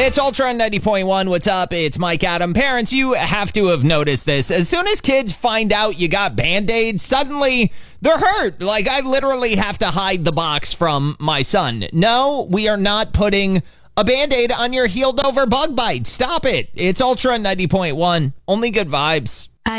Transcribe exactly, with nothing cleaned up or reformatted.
It's Ultra ninety point one. What's up? It's Mike Adam. Parents, you have to have noticed this. As soon as kids find out you got Band-Aids, suddenly they're hurt. Like, I literally have to hide the box from my son. No, we are not putting a Band-Aid on your healed over bug bite. Stop it. It's Ultra ninety point one. Only good vibes.